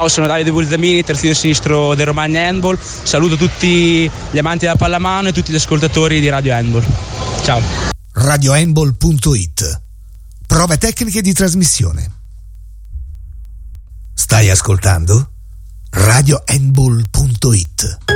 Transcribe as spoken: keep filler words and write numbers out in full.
sono Davide Bulzamini, terzino sinistro del Romagna Handball. Saluto tutti gli amanti della pallamano e tutti gli ascoltatori di Radio Handball. Ciao. radio handball punto it. Prove tecniche di trasmissione. Stai ascoltando radio handball punto it.